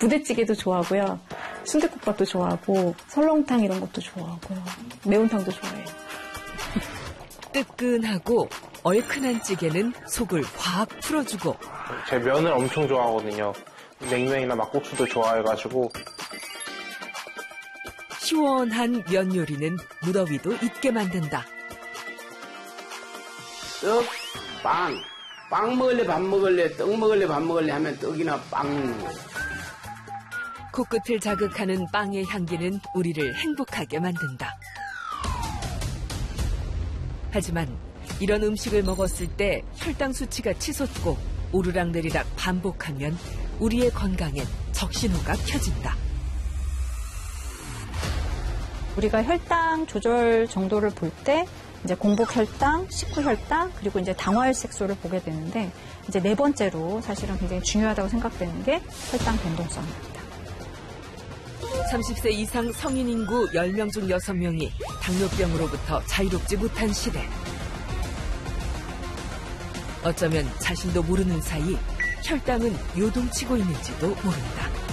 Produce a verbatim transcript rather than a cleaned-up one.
부대찌개도 좋아하고요. 순댓국밥도 좋아하고 설렁탕 이런 것도 좋아하고요. 매운탕도 좋아해요. 뜨끈하고 얼큰한 찌개는 속을 확 풀어주고 제 면을 엄청 좋아하거든요. 냉면이나 막국수도 좋아해가지고 시원한 면 요리는 무더위도 잊게 만든다. 떡, 빵. 빵 먹을래 밥 먹을래 떡 먹을래 밥 먹을래 하면 떡이나 빵 먹는 거예요. 코끝을 자극하는 빵의 향기는 우리를 행복하게 만든다. 하지만 이런 음식을 먹었을 때 혈당 수치가 치솟고 오르락내리락 반복하면 우리의 건강엔 적신호가 켜진다. 우리가 혈당 조절 정도를 볼 때 이제 공복 혈당, 식후 혈당, 그리고 이제 당화혈 색소를 보게 되는데 이제 네 번째로 사실은 굉장히 중요하다고 생각되는 게 혈당 변동성입니다. 삼십 세 이상 성인 인구 열 명 중 여섯 명이 당뇨병으로부터 자유롭지 못한 시대. 어쩌면 자신도 모르는 사이 혈당은 요동치고 있는지도 모른다.